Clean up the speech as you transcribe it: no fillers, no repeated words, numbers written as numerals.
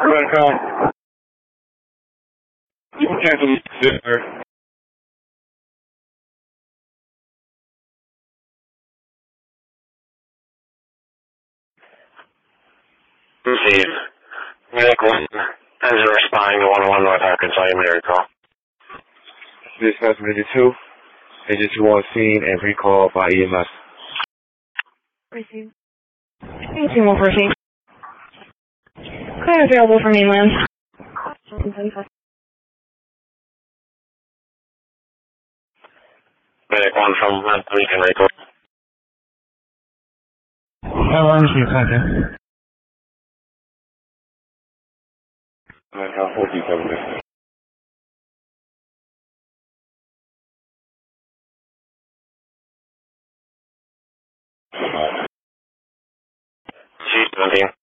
America. Cancel sir. Receive. Medical. As a responding to 101 North Arkansas, you may recall. Dispatch Major 2. Agent 2 on scene and recall by EMS. Receive. Anything more proceed. Clear available for mainland. Medic 1 from we can record. How long is your contact? How 47 C-17.